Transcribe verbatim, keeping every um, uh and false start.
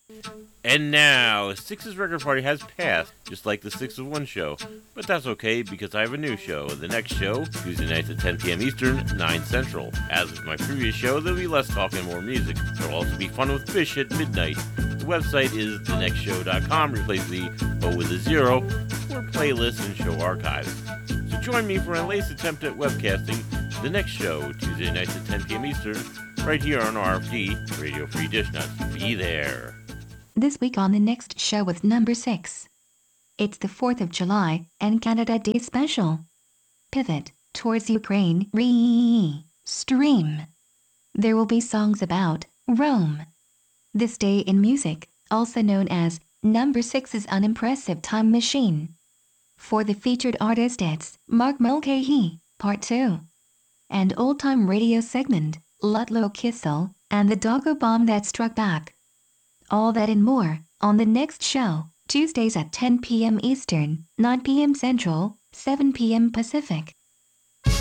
And now, Six's Record Party has passed, just like the Six of One show. But that's okay, because I have a new show. The next show, Tuesday nights at ten p.m. Eastern, nine Central. As with my previous show, there'll be less talk and more music. There'll also be fun with Fish at midnight. The website is the next show dot com. Replace the O with a zero for playlists and show archives. So join me for a latest attempt at webcasting The Next Show, Tuesday nights at ten p.m. Eastern, right here on R F D, Radio Free Dish Nuts. Be there. This week on The Next Show with number six. It's the fourth of July and Canada Day special. Pivot towards Ukraine. Re-stream. There will be songs about Rome. This day in music, also known as number six's unimpressive time machine. For the featured artist, it's Mark Mulcahy, Part two. And old-time radio segment, Ludlow Kissel, and the Doggo Bomb that struck back. All that and more on The Next Show, Tuesdays at ten p.m. Eastern, nine p.m. Central, seven p.m. Pacific.